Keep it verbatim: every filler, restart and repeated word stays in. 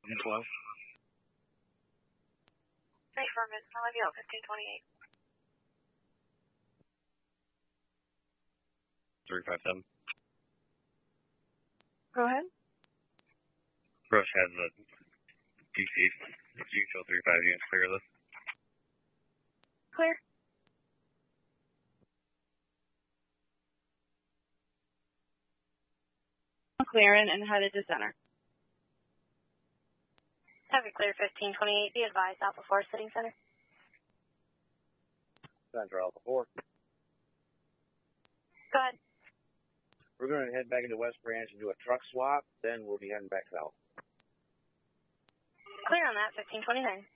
twelve. Thanks, Farmers. I'll have you out fifteen twenty-eight. three five seven. Go ahead. Rush has a D C. If you show three five units, clear this. Clear. I'm clearing and headed to center. Have you clear fifteen twenty-eight. Be advised, Alpha four sitting center. Center Alpha four. Go ahead. We're going to head back into West Branch and do a truck swap, then we'll be heading back south. Clear on that, fifteen twenty-nine.